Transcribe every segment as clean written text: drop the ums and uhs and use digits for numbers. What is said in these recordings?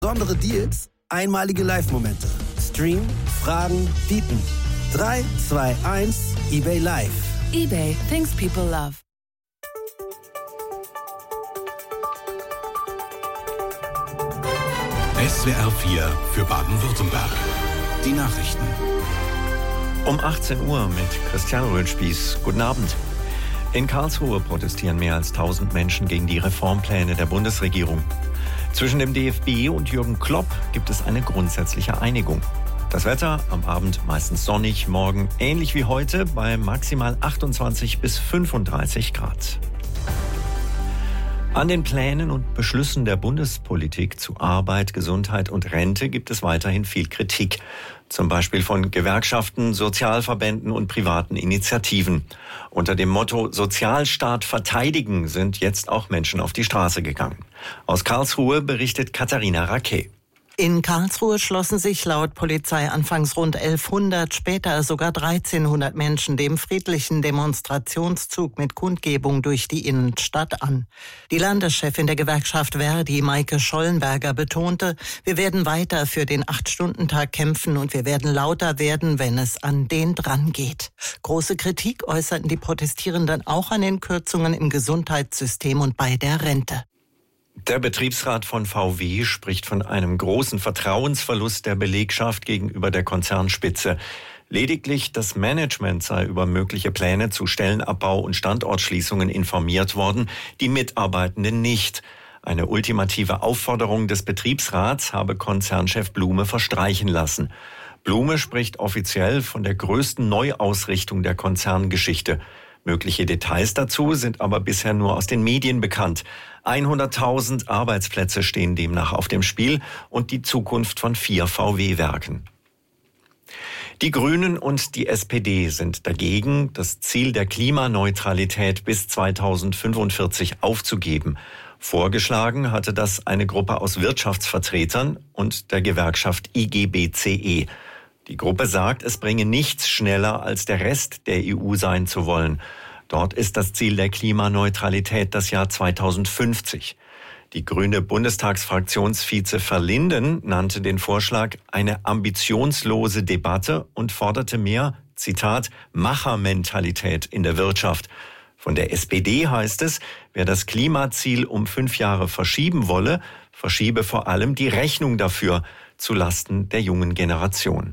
Besondere Deals, einmalige Live-Momente. Stream, Fragen, bieten. 3, 2, 1, eBay Live. eBay, things people love. SWR 4 für Baden-Württemberg. Die Nachrichten. Um 18 Uhr mit Christian Röhnspieß. Guten Abend. In Karlsruhe protestieren mehr als 1000 Menschen gegen die Reformpläne der Bundesregierung. Zwischen dem DFB und Jürgen Klopp gibt es eine grundsätzliche Einigung. Das Wetter am Abend meistens sonnig, morgen ähnlich wie heute bei maximal 28 bis 35 Grad. An den Plänen und Beschlüssen der Bundespolitik zu Arbeit, Gesundheit und Rente gibt es weiterhin viel Kritik. Zum Beispiel von Gewerkschaften, Sozialverbänden und privaten Initiativen. Unter dem Motto Sozialstaat verteidigen sind jetzt auch Menschen auf die Straße gegangen. Aus Karlsruhe berichtet Katharina Raquet. In Karlsruhe schlossen sich laut Polizei anfangs rund 1100, später sogar 1300 Menschen dem friedlichen Demonstrationszug mit Kundgebung durch die Innenstadt an. Die Landeschefin der Gewerkschaft Verdi, Maike Schollenberger, betonte, wir werden weiter für den 8-Stunden-Tag kämpfen und wir werden lauter werden, wenn es an den dran geht. Große Kritik äußerten die Protestierenden auch an den Kürzungen im Gesundheitssystem und bei der Rente. Der Betriebsrat von VW spricht von einem großen Vertrauensverlust der Belegschaft gegenüber der Konzernspitze. Lediglich das Management sei über mögliche Pläne zu Stellenabbau und Standortschließungen informiert worden, die Mitarbeitenden nicht. Eine ultimative Aufforderung des Betriebsrats habe Konzernchef Blume verstreichen lassen. Blume spricht offiziell von der größten Neuausrichtung der Konzerngeschichte. Mögliche Details dazu sind aber bisher nur aus den Medien bekannt. 100.000 Arbeitsplätze stehen demnach auf dem Spiel und die Zukunft von 4 VW-Werken. Die Grünen und die SPD sind dagegen, das Ziel der Klimaneutralität bis 2045 aufzugeben. Vorgeschlagen hatte das eine Gruppe aus Wirtschaftsvertretern und der Gewerkschaft IGBCE. Die Gruppe sagt, es bringe nichts schneller als der Rest der EU sein zu wollen. Dort ist das Ziel der Klimaneutralität das Jahr 2050. Die grüne Bundestagsfraktionsvize Verlinden nannte den Vorschlag eine ambitionslose Debatte und forderte mehr, Zitat, Machermentalität in der Wirtschaft. Von der SPD heißt es, wer das Klimaziel um 5 Jahre verschieben wolle, verschiebe vor allem die Rechnung dafür zulasten der jungen Generation.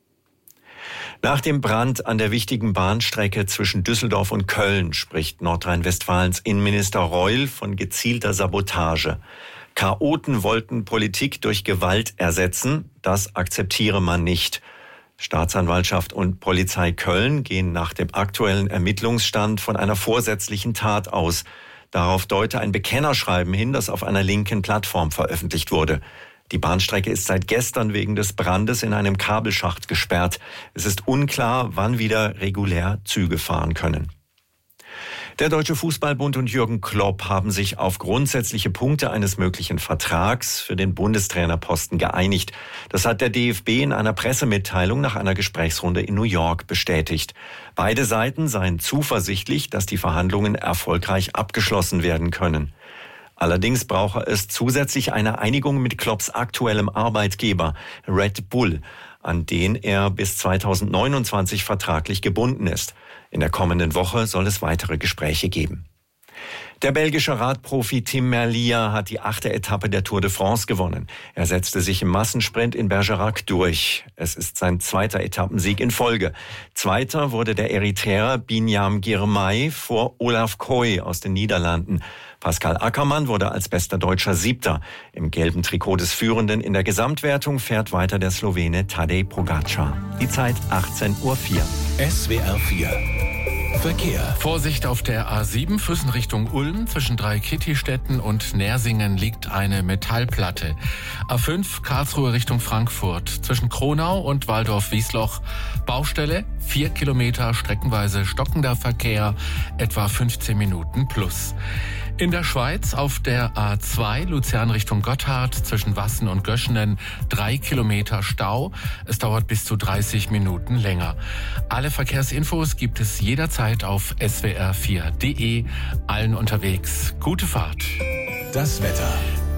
Nach dem Brand an der wichtigen Bahnstrecke zwischen Düsseldorf und Köln spricht Nordrhein-Westfalens Innenminister Reul von gezielter Sabotage. Chaoten wollten Politik durch Gewalt ersetzen, das akzeptiere man nicht. Staatsanwaltschaft und Polizei Köln gehen nach dem aktuellen Ermittlungsstand von einer vorsätzlichen Tat aus. Darauf deute ein Bekennerschreiben hin, das auf einer linken Plattform veröffentlicht wurde. Die Bahnstrecke ist seit gestern wegen des Brandes in einem Kabelschacht gesperrt. Es ist unklar, wann wieder regulär Züge fahren können. Der Deutsche Fußballbund und Jürgen Klopp haben sich auf grundsätzliche Punkte eines möglichen Vertrags für den Bundestrainerposten geeinigt. Das hat der DFB in einer Pressemitteilung nach einer Gesprächsrunde in New York bestätigt. Beide Seiten seien zuversichtlich, dass die Verhandlungen erfolgreich abgeschlossen werden können. Allerdings brauche es zusätzlich eine Einigung mit Klopps aktuellem Arbeitgeber Red Bull, an den er bis 2029 vertraglich gebunden ist. In der kommenden Woche soll es weitere Gespräche geben. Der belgische Radprofi Tim Merlier hat die 8. Etappe der Tour de France gewonnen. Er setzte sich im Massensprint in Bergerac durch. Es ist sein 2. Etappensieg in Folge. Zweiter wurde der Eritreer Binyam Girmay vor Olaf Koy aus den Niederlanden. Pascal Ackermann wurde als bester Deutscher 7. Im gelben Trikot des Führenden in der Gesamtwertung fährt weiter der Slowene Tadej Pogačar. Die Zeit 18:04 Uhr. SWR 4 Verkehr. Vorsicht auf der A7 Füssen Richtung Ulm. Zwischen Dreikitti-Städten und Nersingen liegt eine Metallplatte. A5 Karlsruhe Richtung Frankfurt. Zwischen Kronau und Waldorf-Wiesloch Baustelle. 4 Kilometer streckenweise stockender Verkehr. Etwa 15 Minuten plus. In der Schweiz auf der A2 Luzern Richtung Gotthard zwischen Wassen und Göschenen 3 Kilometer Stau. Es dauert bis zu 30 Minuten länger. Alle Verkehrsinfos gibt es jederzeit auf swr4.de. Allen unterwegs. Gute Fahrt. Das Wetter.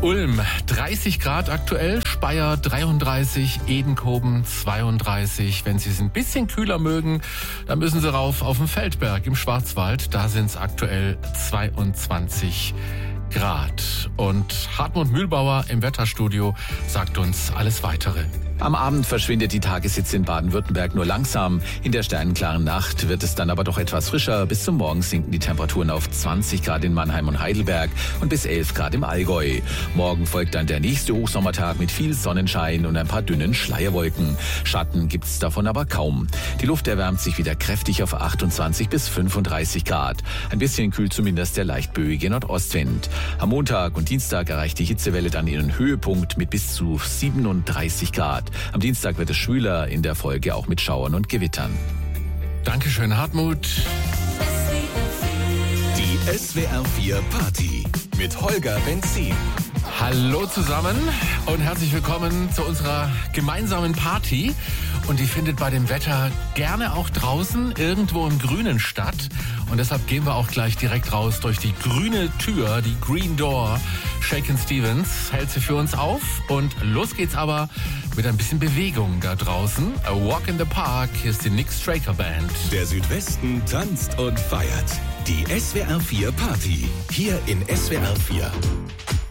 Ulm 30 Grad aktuell, Speyer 33, Edenkoben 32. Wenn Sie es ein bisschen kühler mögen, dann müssen Sie rauf auf den Feldberg im Schwarzwald. Da sind es aktuell 22 Grad. Und Hartmut Mühlbauer im Wetterstudio sagt uns alles Weitere. Am Abend verschwindet die Tageshitze in Baden-Württemberg nur langsam. In der sternenklaren Nacht wird es dann aber doch etwas frischer. Bis zum Morgen sinken die Temperaturen auf 20 Grad in Mannheim und Heidelberg und bis 11 Grad im Allgäu. Morgen folgt dann der nächste Hochsommertag mit viel Sonnenschein und ein paar dünnen Schleierwolken. Schatten gibt's davon aber kaum. Die Luft erwärmt sich wieder kräftig auf 28 bis 35 Grad. Ein bisschen kühlt zumindest der leicht böige Nordostwind. Am Montag und Dienstag erreicht die Hitzewelle dann ihren Höhepunkt mit bis zu 37 Grad. Am Dienstag wird es schwüler, in der Folge auch mit Schauern und Gewittern. Dankeschön, Hartmut. Die SWR 4 Party mit Holger Benzin. Hallo zusammen und herzlich willkommen zu unserer gemeinsamen Party. Und die findet bei dem Wetter gerne auch draußen, irgendwo im Grünen statt. Und deshalb gehen wir auch gleich direkt raus durch die grüne Tür, die Green Door. Shakin' Stevens hält sie für uns auf. Und los geht's aber mit ein bisschen Bewegung da draußen. A Walk in the Park, hier ist die Nick Straker Band. Der Südwesten tanzt und feiert. Die SWR 4 Party, hier in SWR 4.